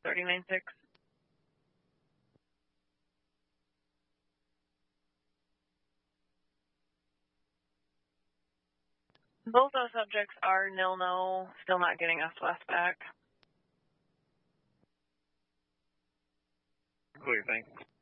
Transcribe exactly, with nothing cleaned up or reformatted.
thirty-nine six. Both those subjects are nil-no, still not getting S W A S back. Clear, thanks.